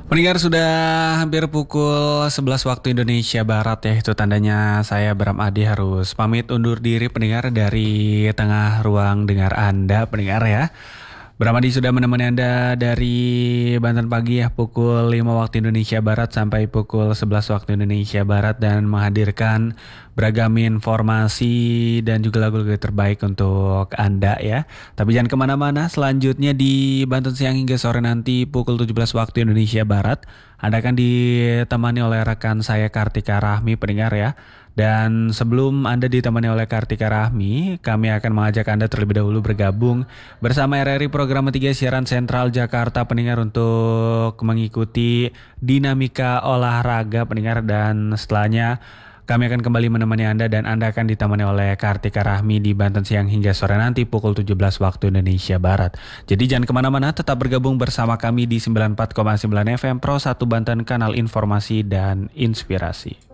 Pendengar sudah hampir pukul 11 waktu Indonesia Barat ya. Itu tandanya saya Bram Adi harus pamit undur diri pendengar dari tengah ruang dengar Anda pendengar ya. Bram Adi sudah menemani Anda dari Banten pagi ya pukul 5 waktu Indonesia Barat sampai pukul 11 waktu Indonesia Barat dan menghadirkan beragam informasi dan juga lagu-lagu terbaik untuk Anda ya. Tapi jangan kemana-mana, selanjutnya di Banten siang hingga sore nanti pukul 17 waktu Indonesia Barat Anda akan ditemani oleh rekan saya Kartika Rahmi pendengar ya. Dan sebelum Anda ditemani oleh Kartika Rahmi, kami akan mengajak Anda terlebih dahulu bergabung bersama RRI Program 3 Siaran Sentral Jakarta pendengar untuk mengikuti dinamika olahraga pendengar, dan setelahnya kami akan kembali menemani Anda dan Anda akan ditemani oleh Kartika Rahmi di Banten siang hingga sore nanti pukul 17 waktu Indonesia Barat. Jadi jangan kemana-mana, tetap bergabung bersama kami di 94,9 FM Pro 1 Banten, kanal informasi dan inspirasi.